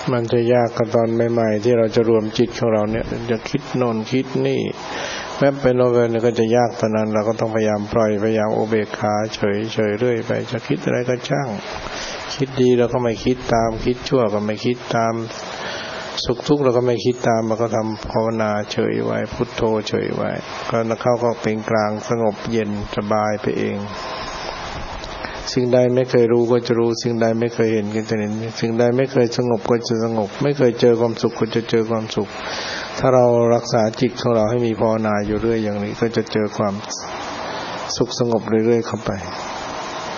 มันจะยากกันตอนใหม่ๆที่เราจะรวมจิตของเราเนี่ยจะคิดโน่นคิดนี่แม้เป็นโลกเนี่ยก็จะยากตอนนั้นเราก็ต้องพยายามปล่อยพยายามอุเบกขาเฉยเรื่อยไปจะคิดอะไรก็ช่างคิดดีเราก็ไม่คิดตามคิดชั่วก็ไม่คิดตามสุขทุกข์เราก็ไม่คิดตามเราก็ทำภาวนาเฉยไว้พุทโธเฉยไว้ก็เข้าก็เป็นกลางสงบเย็นสบายไปเองสิ่งใดไม่เคยรู้ก็จะรู้สิ่งใดไม่เคยเห็นก็จะเห็นสิ่งใดไม่เคยสงบก็จะสงบไม่เคยเจอความสุขก็จะเจอความสุขถ้าเรารักษาจิตของเราให้มีภาวนาอยู่เรื่อยอย่างนี้ก็จะเจอความสุขสงบเรื่อยๆเข้าไป